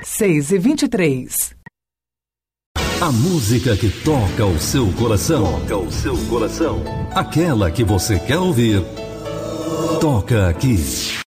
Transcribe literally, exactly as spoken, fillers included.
seis e vinte e três. A música que toca o seu coração. Toca o seu coração. Aquela que você quer ouvir. Toca aqui.